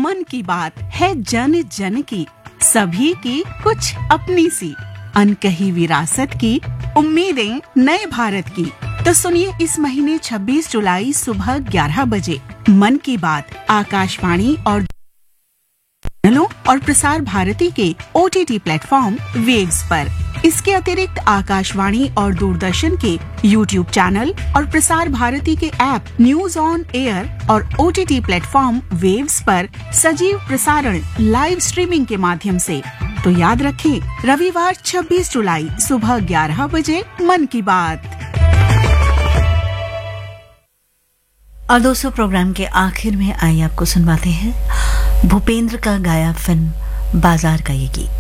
मन की बात है जन जन की, सभी की कुछ अपनी सी, अनकही विरासत की, उम्मीदें नए भारत की। तो सुनिए इस महीने 26 जुलाई सुबह 11 बजे मन की बात आकाशवाणी और प्रसार भारती के OTT प्लेटफॉर्म वेव्स पर। इसके अतिरिक्त आकाशवाणी और दूरदर्शन के YouTube चैनल और प्रसार भारती के ऐप न्यूज ऑन एयर और OTT प्लेटफॉर्म वेव्स पर सजीव प्रसारण लाइव स्ट्रीमिंग के माध्यम से। तो याद रखें, रविवार 26 जुलाई सुबह 11 बजे मन की बात। और दोस्तों, प्रोग्राम के आखिर में आइए आपको सुनवाते हैं भूपेंद्र का गाया फिल्म बाजार का ये गीत।